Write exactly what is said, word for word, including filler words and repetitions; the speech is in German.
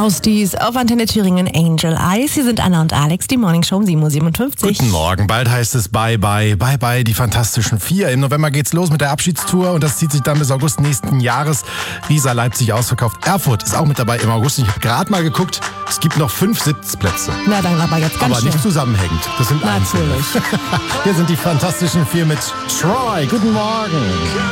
Mausties auf Antenne Thüringen, Angel Eyes. Hier sind Anna und Alex, die Morning Show um sieben Uhr siebenundfünfzig. Guten Morgen, bald heißt es Bye Bye, Bye Bye, die Fantastischen Vier. Im November geht's los mit der Abschiedstour und das zieht sich dann bis August nächsten Jahres. Riesa, Leipzig ausverkauft. Erfurt ist auch mit dabei im August. Ich habe gerade mal geguckt, es gibt noch fünf Sitzplätze. Na dann aber jetzt ganz Aber schnell. nicht zusammenhängend, das sind einzelne. Natürlich. Hier sind die Fantastischen Vier mit Troy. Guten Morgen.